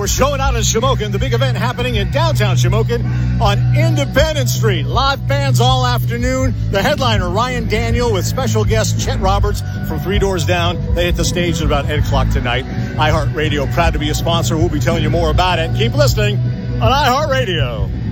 we're showing out in Shamokin, the big event happening in downtown Shamokin on Independence Street. Live bands all afternoon. The headliner, Ryan Daniel, with special guest Chet Roberts from Three Doors Down. They hit the stage at about 8 o'clock tonight. iHeartRadio, proud to be a sponsor. We'll be telling you more about it. Keep listening on iHeartRadio.